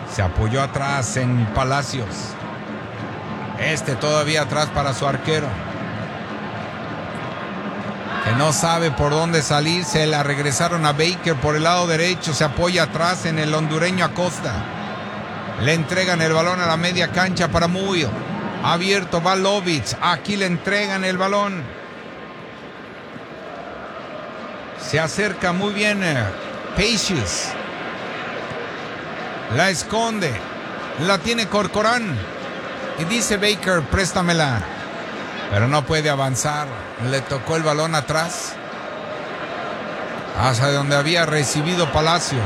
Se apoyó atrás en Palacios. Todavía atrás para su arquero, que no sabe por dónde salir. Se la regresaron a Baker por el lado derecho. Se apoya atrás en el hondureño Acosta. Le entregan el balón a la media cancha para Muyo. Abierto va Lovitz. Aquí le entregan el balón. Se acerca muy bien Pacius. La esconde. La tiene Corcoran. Y dice Baker, préstamela. Pero no puede avanzar. Le tocó el balón atrás, hacia donde había recibido Palacios.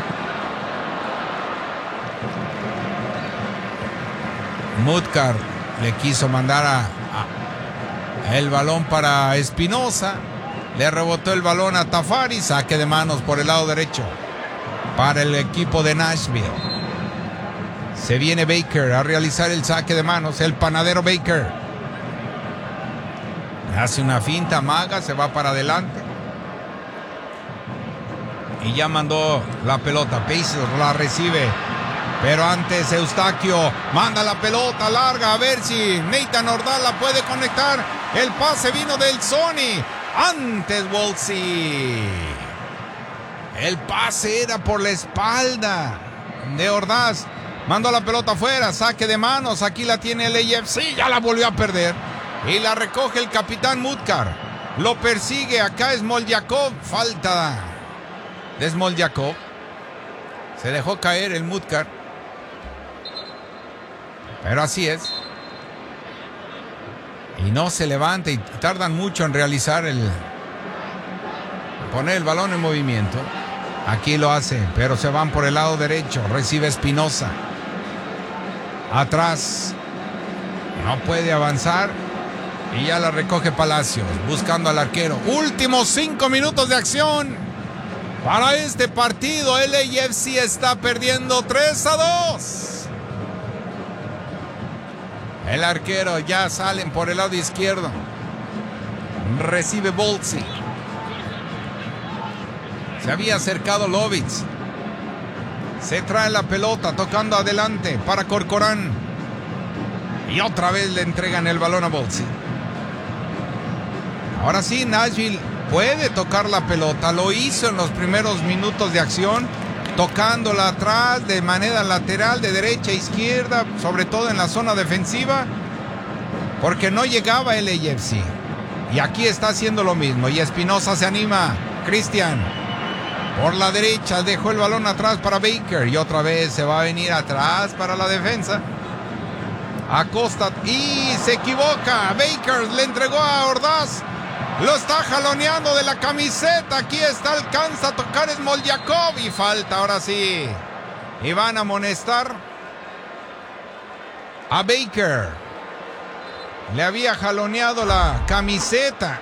Mutkar le quiso mandar el balón para Espinosa. Le rebotó el balón a Tafari. Saque de manos por el lado derecho para el equipo de Nashville. Se viene Baker a realizar el saque de manos. El panadero Baker hace una finta, amaga, se va para adelante y ya mandó la pelota. Pacers la recibe, pero antes Eustaquio manda la pelota larga, a ver si Nathan Ordaz la puede conectar. El pase vino del Sony. Antes Wolsey. El pase era por la espalda de Ordaz. Mandó la pelota afuera, saque de manos. Aquí la tiene el AFC, ya la volvió a perder. Y la recoge el capitán Mutkar. Lo persigue acá Smoljakov. Falta de Smoljakov. Se dejó caer el Mutkar. Pero así es. Y no se levanta y tardan mucho en realizar poner el balón en movimiento. Aquí lo hace, pero se van por el lado derecho. Recibe Espinosa. Atrás. No puede avanzar. Y ya la recoge Palacios, buscando al arquero. Últimos 5 minutos de acción para este partido. El LAFC está perdiendo 3-2. El arquero ya salen por el lado izquierdo. Recibe Boltzi. Se había acercado Lovitz. Se trae la pelota tocando adelante para Corcoran. Y otra vez le entregan el balón a Boltzi. Ahora sí, Nashville puede tocar la pelota. Lo hizo en los primeros minutos de acción, tocándola atrás de manera lateral, de derecha a izquierda, sobre todo en la zona defensiva, porque no llegaba el AFC. Y aquí está haciendo lo mismo. Y Espinosa se anima. Cristian por la derecha dejó el balón atrás para Baker. Y otra vez se va a venir atrás para la defensa. Acosta y se equivoca. Baker le entregó a Ordaz. Lo está jaloneando de la camiseta. Aquí está, alcanza a tocar Smoljakov. Y falta ahora sí. Y van a amonestar a Baker. Le había jaloneado la camiseta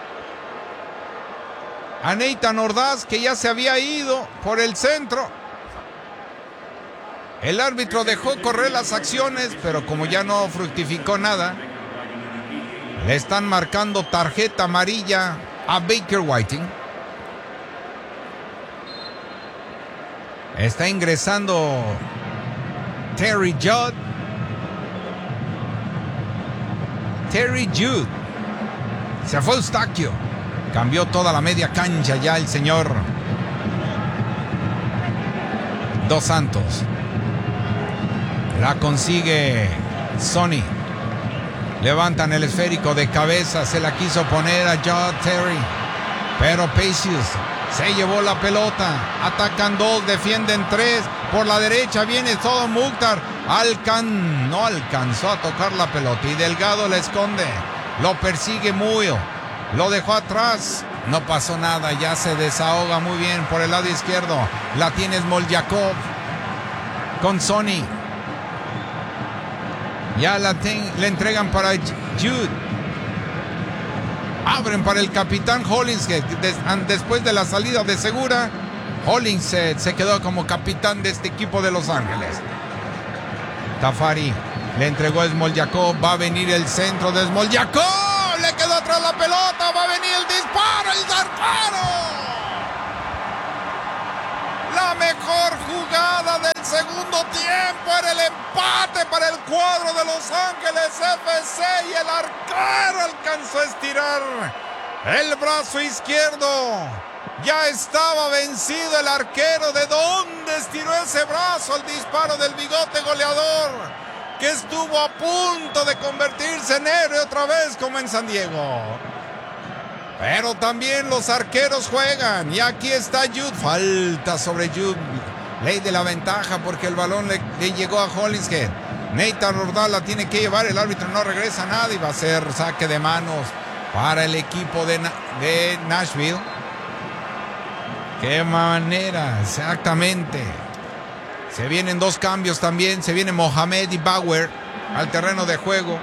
a Nathan Ordaz, que ya se había ido por el centro. El árbitro dejó correr las acciones, pero como ya no fructificó nada, le están marcando tarjeta amarilla a Baker Whiting. Está ingresando Terry Judd. Se fue Eustaquio. Cambió toda la media cancha ya el señor Dos Santos. La consigue Sonny. Levantan el esférico de cabeza. Se la quiso poner a John Terry, pero Pacius se llevó la pelota. Atacan 2, defienden 3. Por la derecha viene todo Mukhtar. No alcanzó a tocar la pelota. Y Delgado la esconde. Lo persigue Muyo. Lo dejó atrás. No pasó nada. Ya se desahoga muy bien por el lado izquierdo. La tiene Smoljakov con Sonny. Ya le entregan para Jude. Abren para el capitán Hollins, que después de la salida de Segura, Hollins se quedó como capitán de este equipo de Los Ángeles. Tafari le entregó a Smoljakov. Va a venir el centro de Smoljakov. Le quedó atrás la pelota. Va a venir el disparo. ¡El disparo! La mejor jugada del segundo tiempo. Era el empate para el cuadro de Los Ángeles FC y el arquero alcanzó a estirar el brazo izquierdo. Ya estaba vencido el arquero. ¿De dónde estiró ese brazo al disparo del bigote goleador, que estuvo a punto de convertirse en héroe otra vez como en San Diego? Pero también los arqueros juegan. Y aquí está Jude. Falta sobre Jude. Ley de la ventaja porque el balón le llegó a Hollingshead. Nathan Ordaz la tiene que llevar. El árbitro no regresa nada y va a ser saque de manos para el equipo de Nashville. Qué manera, exactamente. Se vienen dos cambios también. Se viene Mohamed y Bauer al terreno de juego.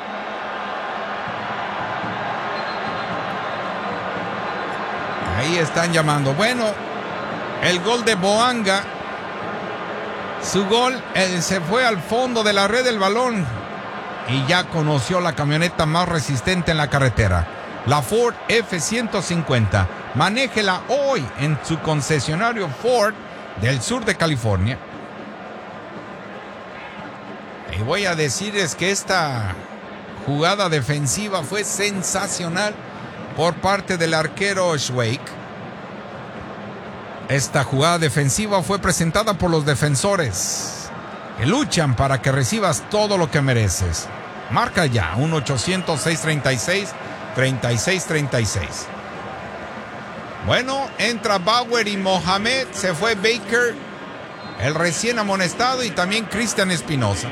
Ahí están llamando. Bueno, el gol de Boanga. Su gol, se fue al fondo de la red del balón. Y ya conoció la camioneta más resistente en la carretera. La Ford F-150. Manéjela hoy en su concesionario Ford del sur de California. Y voy a decirles que esta jugada defensiva fue sensacional por parte del arquero Schweik. Esta jugada defensiva fue presentada por los defensores que luchan para que recibas todo lo que mereces. Marca ya 1-800-636-3636. Bueno, entra Bauer y Mohamed. Se fue Baker, el recién amonestado, y también Cristian Espinosa.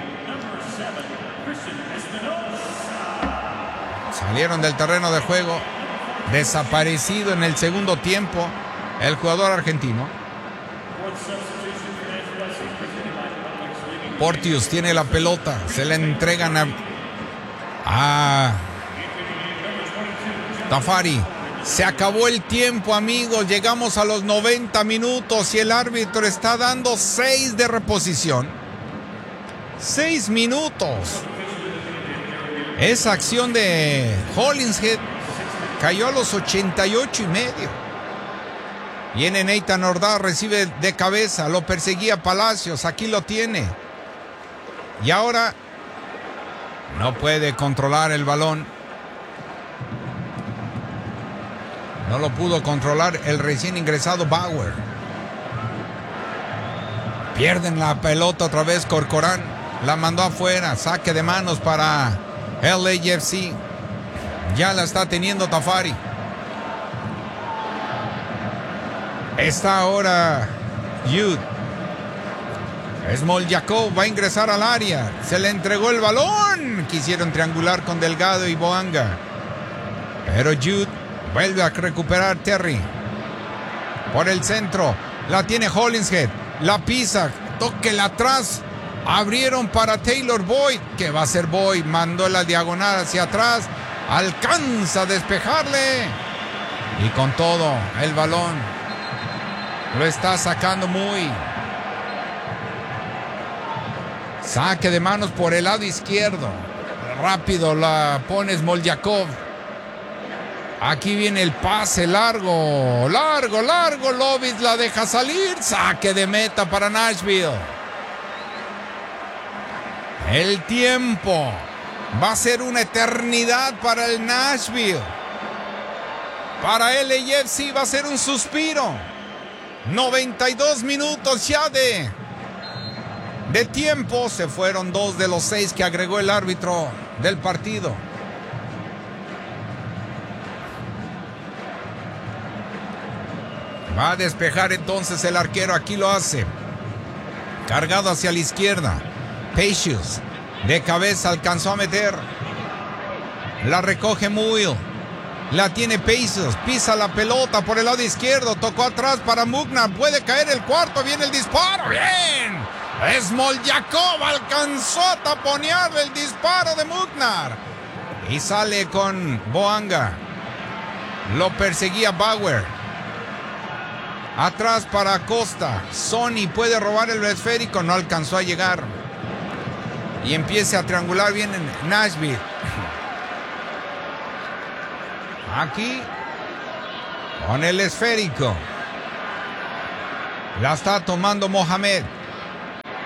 Salieron del terreno de juego. Desaparecido en el segundo tiempo el jugador argentino. Porteous tiene la pelota. Se le entregan a Tafari. Se acabó el tiempo, amigos. Llegamos a los 90 minutos y el árbitro está dando 6 de reposición. 6 minutos. Esa acción de Hollingshead cayó a los 88 y medio. Viene Nathan Ordaz, recibe de cabeza, lo perseguía Palacios, aquí lo tiene. Y ahora no puede controlar el balón. No lo pudo controlar el recién ingresado Bauer. Pierden la pelota otra vez Corcoran. La mandó afuera, saque de manos para LAFC. Ya la está teniendo Tafari. Está ahora Jude. Smoljakov va a ingresar al área. Se le entregó el balón. Quisieron triangular con Delgado y Boanga. Pero Jude vuelve a recuperar Terry. Por el centro. La tiene Hollingshead. La pisa. Tóquela atrás. Abrieron para Taylor Boyd. ¿Qué va a hacer Boyd? Mandó la diagonal hacia atrás. Alcanza a despejarle. Y con todo, el balón lo está sacando muy. Saque de manos por el lado izquierdo. Rápido la pone Smoljakov. Aquí viene el pase largo. Largo. Lovitz la deja salir. Saque de meta para Nashville. El tiempo va a ser una eternidad para el Nashville. Para el LAFC va a ser un suspiro. 92 minutos ya de tiempo. Se fueron 2 de los 6 que agregó el árbitro del partido. Va a despejar entonces el arquero. Aquí lo hace. Cargado hacia la izquierda. Pecious de cabeza alcanzó a meter. La recoge Muil. La tiene Pecious. Pisa la pelota por el lado izquierdo. Tocó atrás para Mugnar. Puede caer el cuarto. Viene el disparo. ¡Bien! Smoljakov alcanzó a taponear el disparo de Mugnar. Y sale con Boanga. Lo perseguía Bauer. Atrás para Costa. Sonny puede robar el esférico. No alcanzó a llegar. Y empieza a triangular bien en Nashville. Aquí con el esférico. La está tomando Mohamed.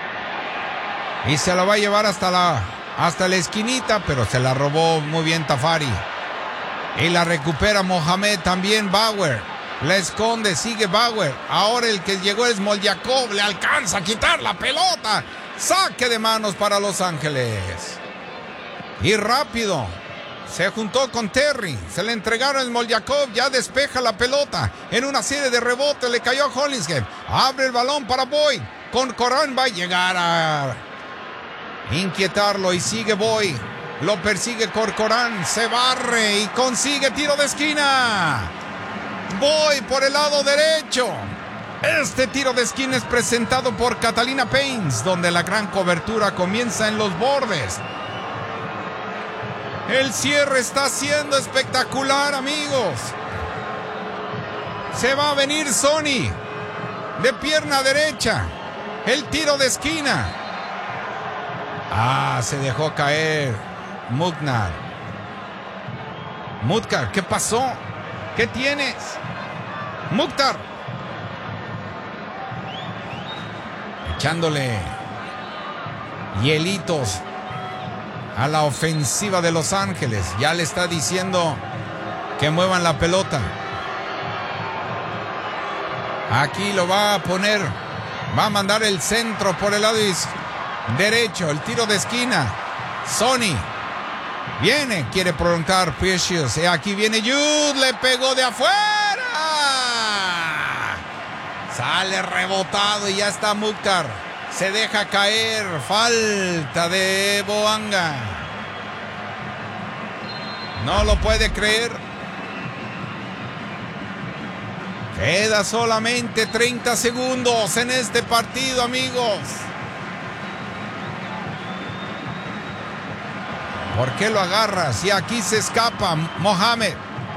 Y se la va a llevar hasta la esquinita, pero se la robó muy bien Tafari. Y la recupera Mohamed también. Bauer la esconde, sigue Bauer. Ahora el que llegó es Moldjakov, le alcanza a quitar la pelota. Saque de manos para Los Ángeles. Y rápido se juntó con Terry, se le entregaron el Moldjakov, ya despeja la pelota. En una serie de rebotes le cayó a Hollingshead. Abre el balón para Boyd. Corcoran va a llegar a inquietarlo y sigue Boyd. Lo persigue Corcoran, se barre y consigue tiro de esquina. Boyd por el lado derecho. Este tiro de esquina es presentado por Catalina Paints, donde la gran cobertura comienza en los bordes. El cierre está siendo espectacular, amigos. Se va a venir Sonny de pierna derecha. El tiro de esquina. Se dejó caer Mukhtar. Mukhtar, ¿qué pasó? ¿Qué tienes? Mukhtar. Echándole hielitos a la ofensiva de Los Ángeles. Ya le está diciendo que muevan la pelota. Aquí lo va a poner. Va a mandar el centro por el lado derecho. El tiro de esquina. Sonny. Viene. Quiere prolongar Precious. Y aquí viene Jude. Le pegó de afuera. Sale rebotado y ya está Mukhtar. Se deja caer. Falta de Boanga. No lo puede creer. Queda solamente 30 segundos en este partido, amigos. ¿Por qué lo agarras? Y aquí se escapa Mohamed.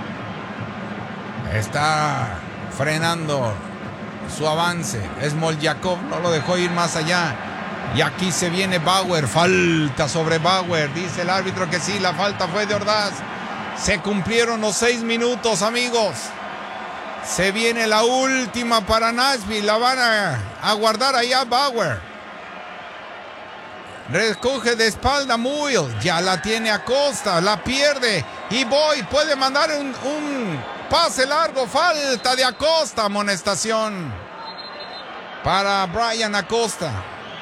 Está frenando su avance. Es Moldjakov, no lo dejó ir más allá. Y aquí se viene Bauer. Falta sobre Bauer. Dice el árbitro que sí, la falta fue de Ordaz. Se cumplieron los 6 minutos, amigos. Se viene la última para Nashville. La van a guardar allá Bauer. Recoge de espalda Muyl. Ya la tiene Acosta. La pierde. Y Boyd puede mandar un pase largo. Falta de Acosta. Amonestación para Brian Acosta.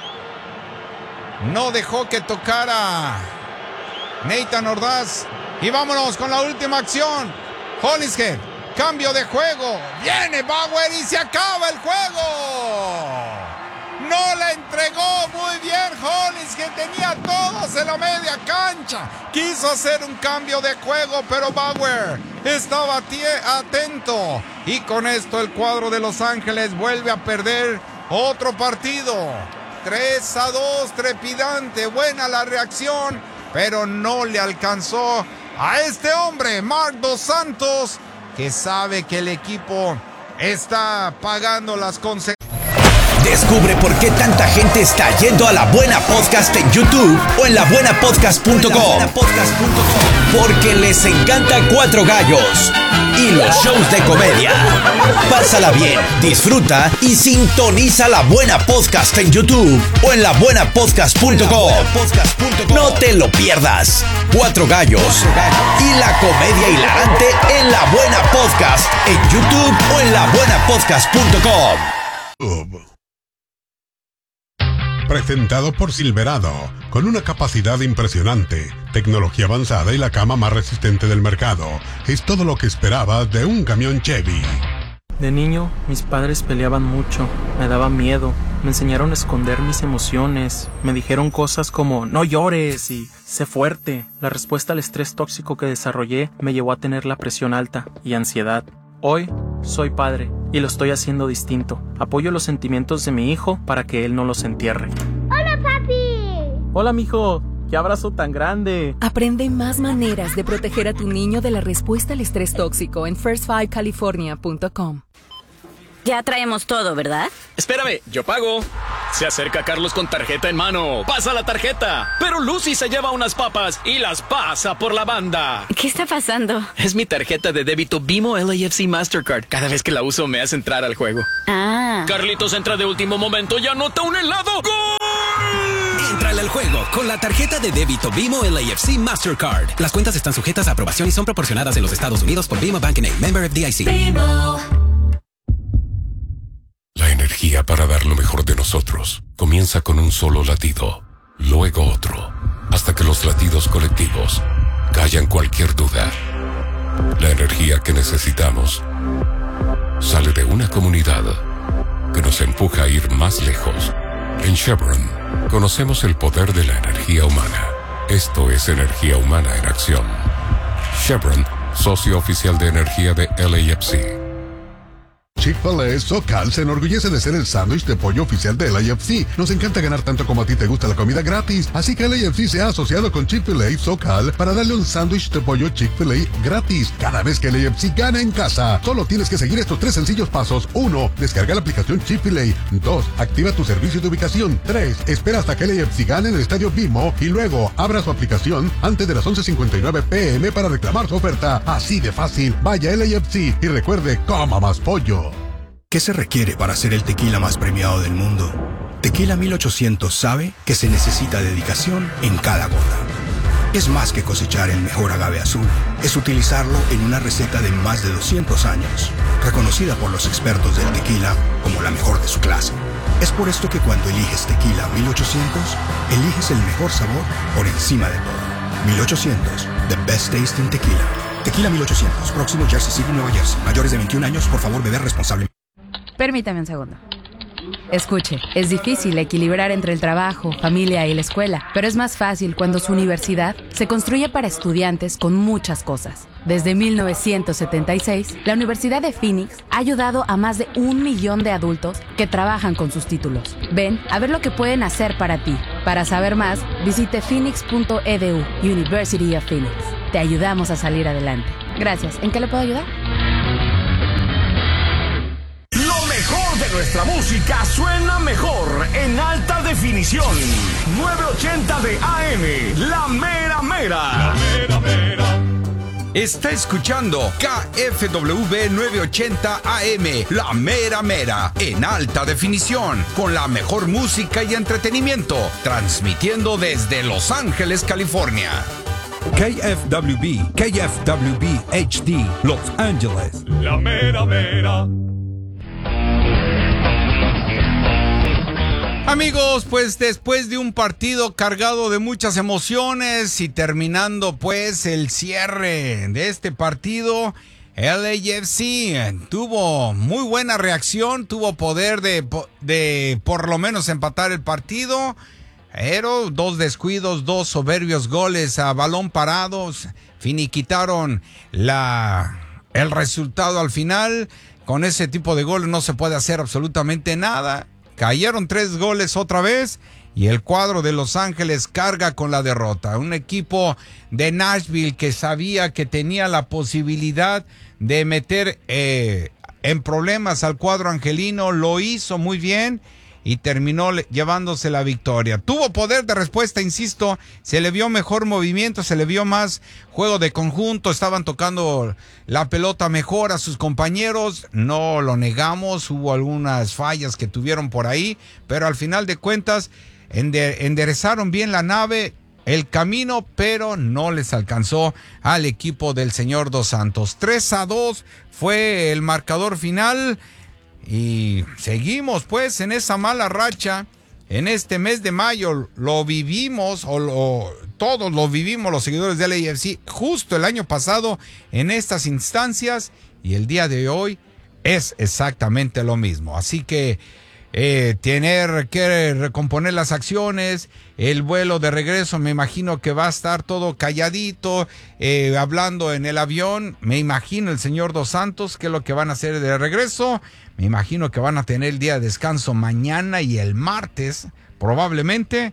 No dejó que tocara Nathan Ordaz. Y vámonos con la última acción. Hollingshead. Cambio de juego. Viene Bauer y se acaba el juego. No la entregó muy bien Hollingshead. Tenía todos en la media cancha. Quiso hacer un cambio de juego, pero Bauer estaba atento. Y con esto el cuadro de Los Ángeles vuelve a perder otro partido. 3-2, trepidante. Buena la reacción, pero no le alcanzó a este hombre, Marc Dos Santos, que sabe que el equipo está pagando las consecuencias. Descubre por qué tanta gente está yendo a La Buena Podcast en YouTube o en labuenapodcast.com. Porque les encanta Cuatro Gallos y los shows de comedia. Pásala bien, disfruta y sintoniza La Buena Podcast en YouTube o en labuenapodcast.com. No te lo pierdas. Cuatro Gallos y la comedia hilarante en La Buena Podcast en YouTube o en labuenapodcast.com. Presentado por Silverado, con una capacidad impresionante, tecnología avanzada y la cama más resistente del mercado. Es todo lo que esperabas de un camión Chevy. De niño, mis padres peleaban mucho, me daba miedo, me enseñaron a esconder mis emociones, me dijeron cosas como no llores y sé fuerte. La respuesta al estrés tóxico que desarrollé me llevó a tener la presión alta y ansiedad. Hoy soy padre y lo estoy haciendo distinto. Apoyo los sentimientos de mi hijo para que él no los entierre. ¡Hola, papi! Hola, mijo. ¡Qué abrazo tan grande! Aprende más maneras de proteger a tu niño de la respuesta al estrés tóxico en first5california.com. Ya traemos todo, ¿verdad? Espérame, yo pago. Se acerca Carlos con tarjeta en mano. ¡Pasa la tarjeta! Pero Lucy se lleva unas papas y las pasa por la banda. ¿Qué está pasando? Es mi tarjeta de débito Bimo LAFC Mastercard. Cada vez que la uso me hace entrar al juego. Ah. Carlitos entra de último momento y anota un helado. ¡Gol! Entra a Con la tarjeta de débito BMO LAFC Mastercard. Las cuentas están sujetas a aprobación y son proporcionadas en los Estados Unidos por BMO Bank N.A. Member FDIC. BMO. La energía para dar lo mejor de nosotros comienza con un solo latido, luego otro, hasta que los latidos colectivos callan cualquier duda. La energía que necesitamos sale de una comunidad que nos empuja a ir más lejos. En Chevron conocemos el poder de la energía humana. Esto es energía humana en acción. Chevron, socio oficial de energía de LAFC. Chick-fil-A SoCal se enorgullece de ser el sándwich de pollo oficial de LAFC. Nos encanta ganar tanto como a ti te gusta la comida gratis. Así que LAFC se ha asociado con Chick-fil-A SoCal para darle un sándwich de pollo Chick-fil-A gratis cada vez que LAFC gana en casa. Solo tienes que seguir estos 3 sencillos pasos. 1. Descarga la aplicación Chick-fil-A. 2. Activa tu servicio de ubicación. 3. Espera hasta que LAFC gane en el estadio BMO y luego abra su aplicación antes de las 11:59 p.m. para reclamar su oferta. Así de fácil. Vaya a LAFC y recuerde, coma más pollo. ¿Qué se requiere para ser el tequila más premiado del mundo? Tequila 1800 sabe que se necesita dedicación en cada gota. Es más que cosechar el mejor agave azul. Es utilizarlo en una receta de más de 200 años, reconocida por los expertos del tequila como la mejor de su clase. Es por esto que cuando eliges Tequila 1800, eliges el mejor sabor por encima de todo. 1800, the best tasting tequila. Tequila 1800, próximo Jersey City, Nueva Jersey. Mayores de 21 años, por favor, beber responsablemente. Permítame un segundo. Escuche, es difícil equilibrar entre el trabajo, familia y la escuela, pero es más fácil cuando su universidad se construye para estudiantes con muchas cosas. Desde 1976, la Universidad de Phoenix ha ayudado a más de 1 millón de adultos que trabajan con sus títulos. Ven a ver lo que pueden hacer para ti. Para saber más, visite phoenix.edu, University of Phoenix. Te ayudamos a salir adelante. Gracias. ¿En qué le puedo ayudar? Lo mejor de nuestra música suena mejor en alta definición. 980 de AM, La Mera Mera. La Mera Mera. Está escuchando KFWB 980 AM, La Mera Mera, en alta definición, con la mejor música y entretenimiento, transmitiendo desde Los Ángeles, California. KFWB, KFWB HD, Los Ángeles. La Mera Mera. Amigos, pues después de un partido cargado de muchas emociones y terminando pues el cierre de este partido, LAFC tuvo muy buena reacción, tuvo poder de por lo menos empatar el partido, pero 2 descuidos, 2 soberbios goles a balón parado finiquitaron el resultado al final. Con ese tipo de goles no se puede hacer absolutamente nada. Cayeron 3 goles otra vez y el cuadro de Los Ángeles carga con la derrota. Un equipo de Nashville que sabía que tenía la posibilidad de meter en problemas al cuadro angelino, lo hizo muy bien y terminó llevándose la victoria. Tuvo poder de respuesta, insisto, se le vio mejor movimiento, se le vio más juego de conjunto, estaban tocando la pelota mejor a sus compañeros, no lo negamos, hubo algunas fallas que tuvieron por ahí, pero al final de cuentas enderezaron bien la nave, el camino, pero no les alcanzó al equipo del señor Dos Santos. 3-2 fue el marcador final. Y seguimos pues en esa mala racha. En este mes de mayo lo vivimos, todos lo vivimos los seguidores de LAFC, justo el año pasado en estas instancias, y el día de hoy es exactamente lo mismo. Así que tener que recomponer las acciones, el vuelo de regreso, me imagino que va a estar todo calladito, hablando en el avión, me imagino el señor Dos Santos, qué es lo que van a hacer de regreso. Me imagino que van a tener el día de descanso mañana y el martes, probablemente,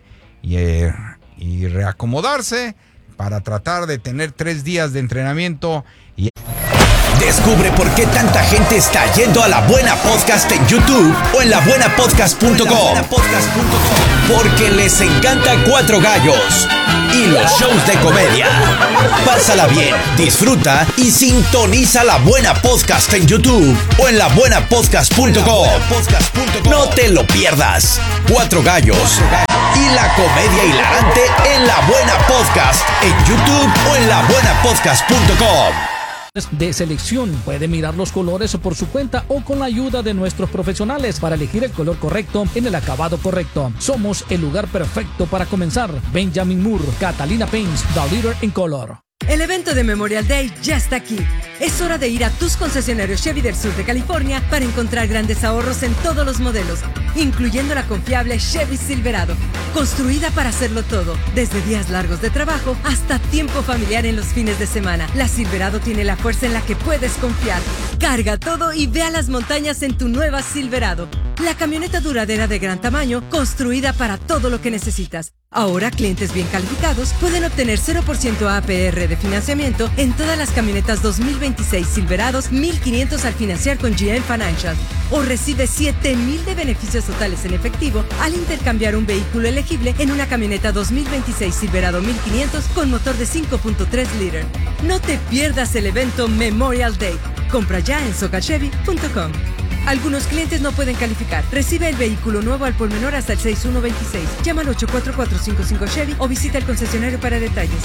y reacomodarse para tratar de tener 3 días de entrenamiento. Descubre por qué tanta gente está yendo a La Buena Podcast en YouTube o en labuenapodcast.com. Porque les encanta Cuatro Gallos y los shows de comedia. Pásala bien, disfruta y sintoniza La Buena Podcast en YouTube o en labuenapodcast.com. No te lo pierdas. Cuatro Gallos y la comedia hilarante en La Buena Podcast, en YouTube o en labuenapodcast.com. De selección. Puede mirar los colores por su cuenta o con la ayuda de nuestros profesionales para elegir el color correcto en el acabado correcto. Somos el lugar perfecto para comenzar. Benjamin Moore, Catalina Paints, The Leader in Color. El evento de Memorial Day ya está aquí. Es hora de ir a tus concesionarios Chevy del sur de California para encontrar grandes ahorros en todos los modelos, incluyendo la confiable Chevy Silverado, construida para hacerlo todo, desde días largos de trabajo hasta tiempo familiar en los fines de semana. La Silverado tiene la fuerza en la que puedes confiar. Carga todo y ve a las montañas en tu nueva Silverado, la camioneta duradera de gran tamaño, construida para todo lo que necesitas. Ahora, clientes bien calificados pueden obtener 0% APR de financiamiento en todas las camionetas 2026 Silverados, $1,500 al financiar con GM Financial. O recibe $7,000 de beneficios totales en efectivo al intercambiar un vehículo elegible en una camioneta 2026 Silverado 1500 con motor de 5.3 liter. No te pierdas el evento Memorial Day. Compra ya en socachevy.com. Algunos clientes no pueden calificar. Recibe el vehículo nuevo al por menor hasta el 6126. Llama al 84455 Chevy o visita el concesionario para detalles.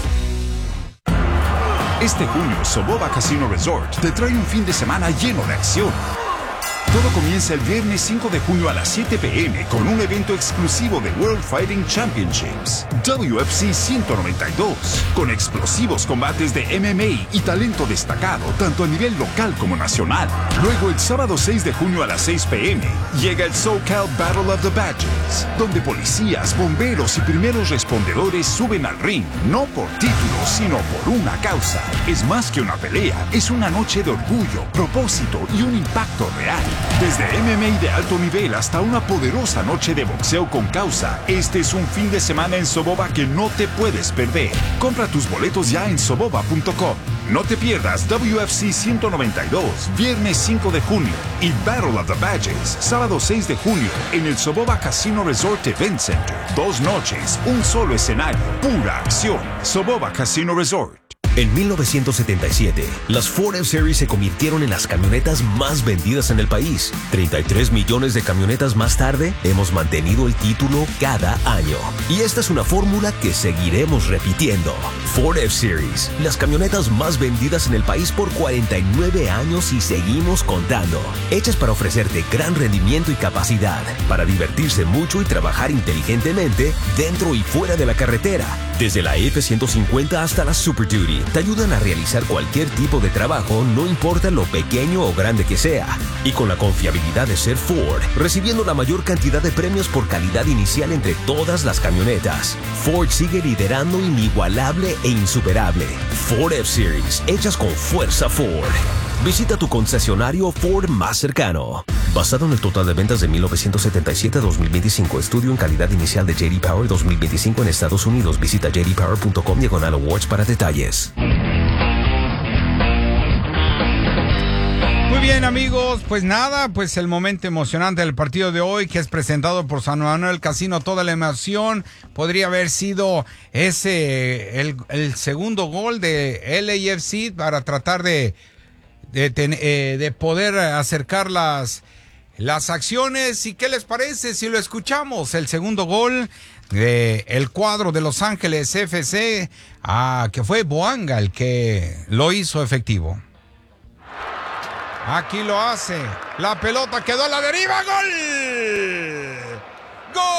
Este junio, Soboba Casino Resort te trae un fin de semana lleno de acción. Todo comienza el viernes 5 de junio a las 7 p.m. con un evento exclusivo de World Fighting Championships, WFC 192, con explosivos combates de MMA y talento destacado tanto a nivel local como nacional. Luego, el sábado 6 de junio a las 6 p.m. llega el SoCal Battle of the Badges, donde policías, bomberos y primeros respondedores suben al ring, no por títulos, sino por una causa. Es más que una pelea, es una noche de orgullo, propósito y un impacto real. Desde MMA de alto nivel hasta una poderosa noche de boxeo con causa, este es un fin de semana en Soboba que no te puedes perder. Compra tus boletos ya en soboba.com. No te pierdas WFC 192, viernes 5 de junio, y Battle of the Badges, sábado 6 de junio, en el Soboba Casino Resort Event Center. 2 noches, un solo escenario, pura acción. Soboba Casino Resort. En 1977, las Ford F-Series se convirtieron en las camionetas más vendidas en el país. 33 millones de camionetas más tarde, hemos mantenido el título cada año. Y esta es una fórmula que seguiremos repitiendo. Ford F-Series, las camionetas más vendidas en el país por 49 años y seguimos contando. Hechas para ofrecerte gran rendimiento y capacidad, para divertirse mucho y trabajar inteligentemente dentro y fuera de la carretera. Desde la F-150 hasta la Super Duty, te ayudan a realizar cualquier tipo de trabajo, no importa lo pequeño o grande que sea. Y con la confiabilidad de ser Ford, recibiendo la mayor cantidad de premios por calidad inicial entre todas las camionetas. Ford sigue liderando inigualable e insuperable. Ford F-Series, hechas con fuerza Ford. Visita tu concesionario Ford más cercano. Basado en el total de ventas de 1977 a 2025, estudio en calidad inicial de J.D. Power 2025 en Estados Unidos. Visita jdpower.com/awards para detalles. Muy bien, amigos, pues nada, pues el momento emocionante del partido de hoy, que es presentado por San Manuel Casino. Toda la emoción podría haber sido el segundo gol de LAFC para tratar de poder acercar las acciones. ¿Y qué les parece si lo escuchamos? El segundo gol del cuadro de Los Ángeles FC, que fue Boanga el que lo hizo efectivo. Aquí lo hace. La pelota quedó a la deriva. ¡Gol! ¡Gol!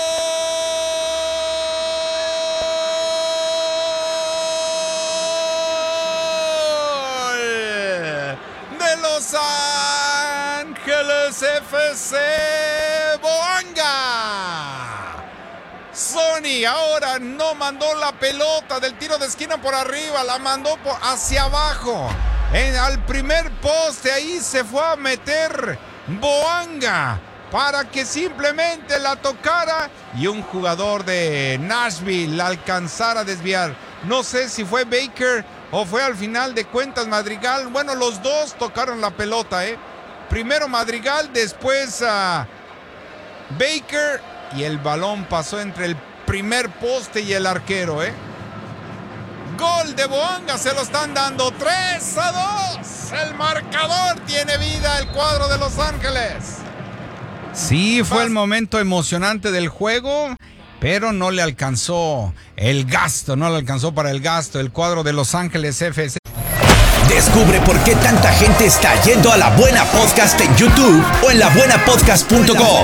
De Los Ángeles FC, Boanga. Sony ahora no mandó la pelota del tiro de esquina por arriba, la mandó hacia abajo. Al primer poste, ahí se fue a meter Boanga para que simplemente la tocara y un jugador de Nashville la alcanzara a desviar. No sé si fue Baker o fue al final de cuentas Madrigal. Bueno, los dos tocaron la pelota, Primero Madrigal, después Baker, y el balón pasó entre el primer poste y el arquero, Gol de Boanga, se lo están dando 3-2. El marcador tiene vida, el cuadro de Los Ángeles. Sí, fue el momento emocionante del juego, pero no le alcanzó para el gasto. El cuadro de Los Ángeles FC. Descubre por qué tanta gente está yendo a La Buena Podcast en YouTube o en labuenapodcast.com.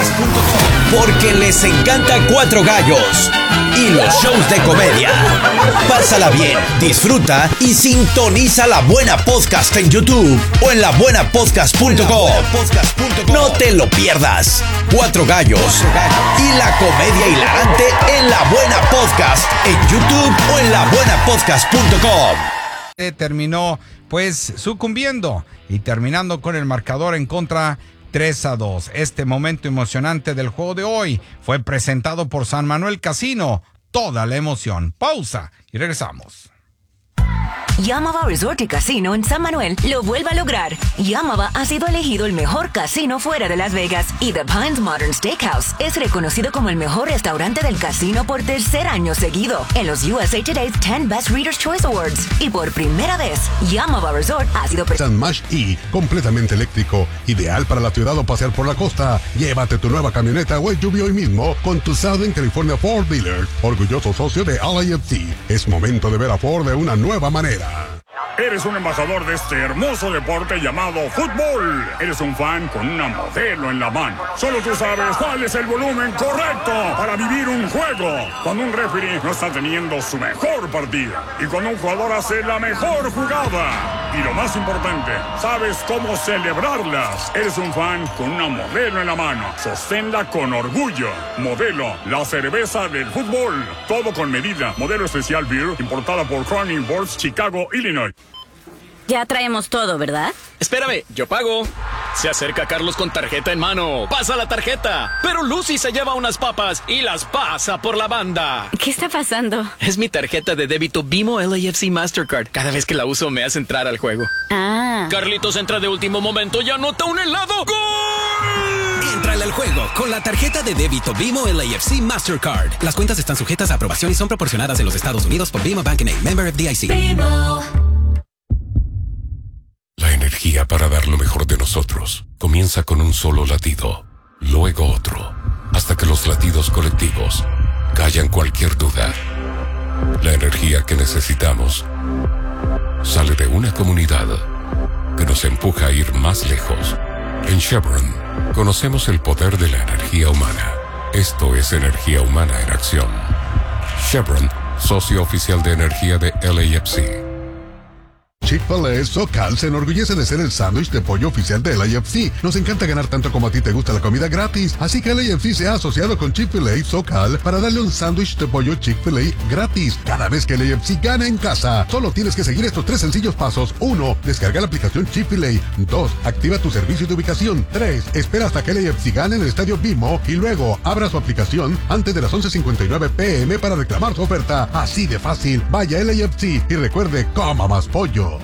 Porque les encanta Cuatro Gallos y los shows de comedia. Pásala bien, disfruta y sintoniza La Buena Podcast en YouTube o en labuenapodcast.com. No te lo pierdas. Cuatro Gallos y la comedia hilarante en La Buena Podcast en YouTube o en labuenapodcast.com. Terminó pues sucumbiendo y terminando con el marcador en contra 3-2. Este momento emocionante del juego de hoy fue presentado por San Manuel Casino. Toda la emoción. Pausa y regresamos. Yamava Resort y Casino en San Manuel lo vuelve a lograr. Yamava ha sido elegido el mejor casino fuera de Las Vegas y The Pines Modern Steakhouse es reconocido como el mejor restaurante del casino por tercer año seguido en los USA Today's 10 Best Reader's Choice Awards. Y por primera vez, Yamava Resort ha sido San Mash E, completamente eléctrico, ideal para la ciudad o pasear por la costa. Llévate tu nueva camioneta o SUV hoy mismo con tu Southern California Ford Dealer, orgulloso socio de LAFC. Es momento de ver a Ford de una nueva manera. Eres un embajador de este hermoso deporte llamado fútbol. Eres un fan con una modelo en la mano. Solo tú sabes cuál es el volumen correcto para vivir un juego. Cuando un referee no está teniendo su mejor partido. Y cuando un jugador hace la mejor jugada. Y lo más importante, sabes cómo celebrarlas. Eres un fan con una modelo en la mano. Sosténla con orgullo. Modelo, la cerveza del fútbol. Todo con medida. Modelo especial beer, importada por Crown Imports, Chicago, Illinois. Ya traemos todo, ¿verdad? Espérame, yo pago. Se acerca Carlos con tarjeta en mano. Pasa la tarjeta. Pero Lucy se lleva unas papas y las pasa por la banda. ¿Qué está pasando? Es mi tarjeta de débito Bimo LAFC Mastercard. Cada vez que la uso me hace entrar al juego. Ah. Carlitos entra de último momento y anota un helado. ¡Gol! Entrale al juego con la tarjeta de débito Bimo LAFC Mastercard. Las cuentas están sujetas a aprobación y son proporcionadas en los Estados Unidos por Bimo Bank N.A. Member FDIC. La energía para dar lo mejor de nosotros comienza con un solo latido, luego otro, hasta que los latidos colectivos callan cualquier duda. La energía que necesitamos sale de una comunidad que nos empuja a ir más lejos. En Chevron conocemos el poder de la energía humana. Esto es energía humana en acción. Chevron, socio oficial de energía de LAFC. Chick-fil-A SoCal se enorgullece de ser el sándwich de pollo oficial de LAFC. Nos encanta ganar tanto como a ti te gusta la comida gratis, así que LAFC se ha asociado con Chick-fil-A SoCal para darle un sándwich de pollo Chick-fil-A gratis cada vez que LAFC gana en casa. Solo tienes que seguir estos 3 sencillos pasos. 1. Descarga la aplicación Chick-fil-A. 2. Activa tu servicio de ubicación. 3. Espera hasta que LAFC gane en el estadio Bimo y luego abra su aplicación antes de las 11:59 p.m. para reclamar su oferta. Así de fácil. Vaya LAFC y recuerde, coma más pollo.